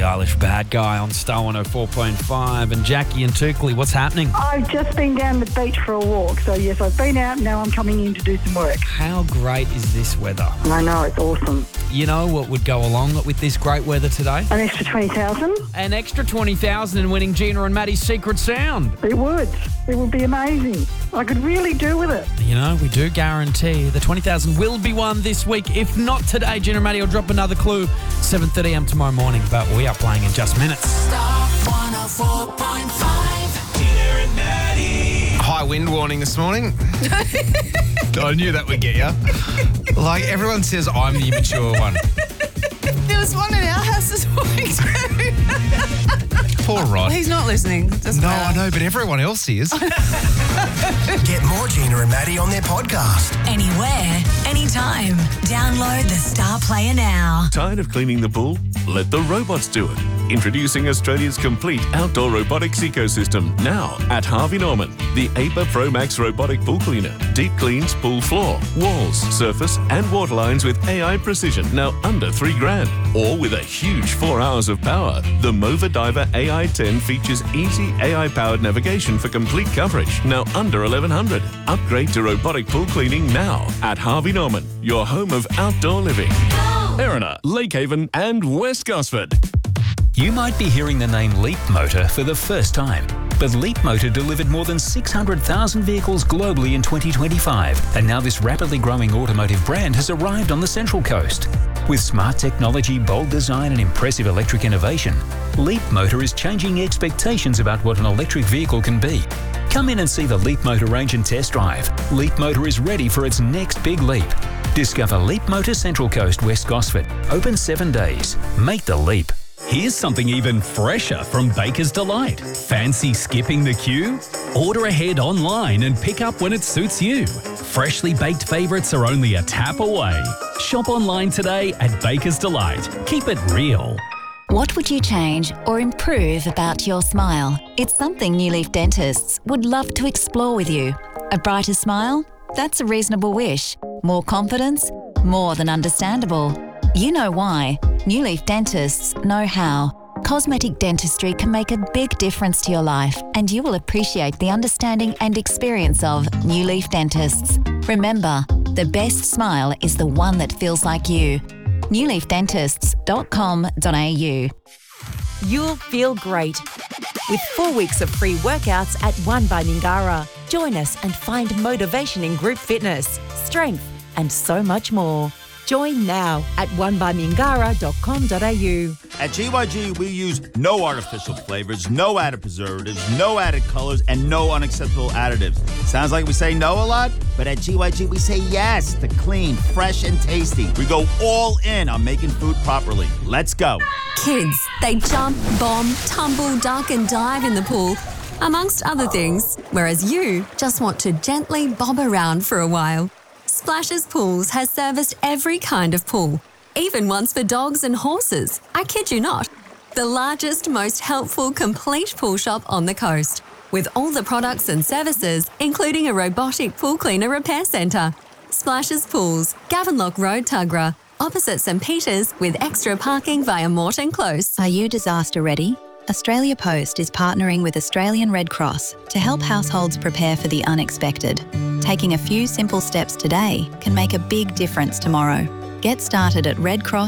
Eilish, Bad Guy on Star 104.5. And Jackie and Tukley, what's happening? I've just been down the beach for a walk. So, yes, I've been out. Now I'm coming in to do some work. How great is this weather? I know, it's awesome. You know what would go along with this great weather today? An extra 20,000? An extra 20,000 in winning Gina and Maddie's Secret Sound. It would. It would be amazing. I could really do with it. You know, we do guarantee the 20,000 will be won this week. If not today, Gina and Maddie will drop another clue 7:30am tomorrow morning. But we are playing in just minutes. Star 104.5. Gina and Maddie. High wind warning this morning. I knew that would get you. Like, everyone says I'm the immature one. There was one in our house this morning too. Poor Rod. He's not listening. No, I know, but everyone else is. Get more Gina and Maddie on their podcast. Anywhere, anytime. Download the Star Player now. Tired of cleaning the pool? Let the robots do it. Introducing Australia's complete outdoor robotics ecosystem now at Harvey Norman. The APA Pro Max robotic pool cleaner. Deep cleans pool floor, walls, surface and water lines with AI precision. Now under $3,000. Or with a huge 4 hours of power. The Mova Diver AI10 features easy AI-powered navigation for complete coverage. Now under $1,100. Upgrade to robotic pool cleaning now at Harvey Norman. Your home of outdoor living. Erina, Lakehaven and West Gosford. You might be hearing the name Leap Motor for the first time, but Leap Motor delivered more than 600,000 vehicles globally in 2025, and now this rapidly growing automotive brand has arrived on the Central Coast. With smart technology, bold design and impressive electric innovation, Leap Motor is changing expectations about what an electric vehicle can be. Come in and see the Leap Motor range and test drive. Leap Motor is ready for its next big leap. Discover Leap Motor Central Coast, West Gosford. Open 7 days. Make the leap. Here's something even fresher from Baker's Delight. Fancy skipping the queue? Order ahead online and pick up when it suits you. Freshly baked favourites are only a tap away. Shop online today at Baker's Delight. Keep it real. What would you change or improve about your smile? It's something New Leaf dentists would love to explore with you. A brighter smile? That's a reasonable wish. More confidence? More than understandable. You know why. New Leaf dentists know how. Cosmetic dentistry can make a big difference to your life, and you will appreciate the understanding and experience of New Leaf dentists. Remember, the best smile is the one that feels like you. newleafdentists.com.au. You'll feel great with 4 weeks of free workouts at One by Mingara. Join us and find motivation in group fitness, strength, and so much more. Join now at onebymingara.com.au. At GYG, we use no artificial flavors, no added preservatives, no added colors, and no unacceptable additives. Sounds like we say no a lot, but at GYG, we say yes to clean, fresh, and tasty. We go all in on making food properly. Let's go. Kids, they jump, bomb, tumble, duck, and dive in the pool, amongst other things, whereas you just want to gently bob around for a while. Splashes Pools has serviced every kind of pool, even ones for dogs and horses. I kid you not. The largest, most helpful, complete pool shop on the coast, with all the products and services, including a robotic pool cleaner repair centre. Splashes Pools, Gavenlock Road, Tuggerah, opposite St Peters, with extra parking via Morton Close. Are you disaster ready? Australia Post is partnering with Australian Red Cross to help households prepare for the unexpected. Taking a few simple steps today can make a big difference tomorrow. Get started at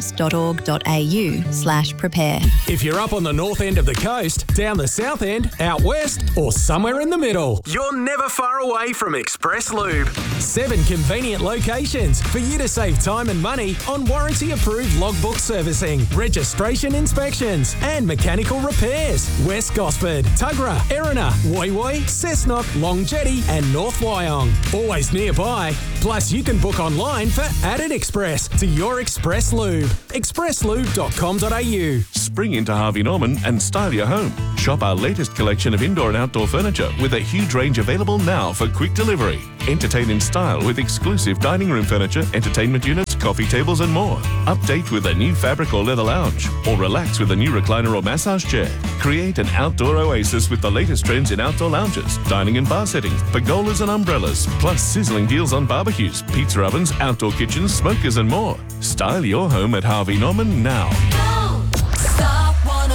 redcross.org.au/prepare. If you're up on the north end of the coast, down the south end, out west, or somewhere in the middle, you're never far away from Express Lube. 7 convenient locations for you to save time and money on warranty-approved logbook servicing, registration inspections, and mechanical repairs. West Gosford, Tuggerah, Erina, Woy Woy, Cessnock, Long Jetty, and North Wyong. Always nearby. Plus, you can book online for Added Express to your Express Lube. expresslube.com.au. Spring into Harvey Norman and style your home. Shop our latest collection of indoor and outdoor furniture with a huge range available now for quick delivery. Entertain in style with exclusive dining room furniture, entertainment units, coffee tables and more. Update with a new fabric or leather lounge, or relax with a new recliner or massage chair. Create an outdoor oasis with the latest trends in outdoor lounges, dining and bar settings, pergolas and umbrellas, plus sizzling deals on barbecues, pizza ovens, outdoor kitchens, smokers and more. Style your home at Harvey Norman now. Star 104.5.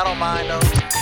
I don't mind though.